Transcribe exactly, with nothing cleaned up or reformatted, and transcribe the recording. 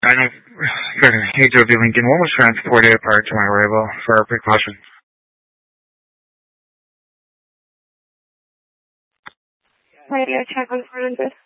I know. Good. Hey, Joe B. Lincoln. What was transported prior to my arrival for our precaution? Radio check on four hundred.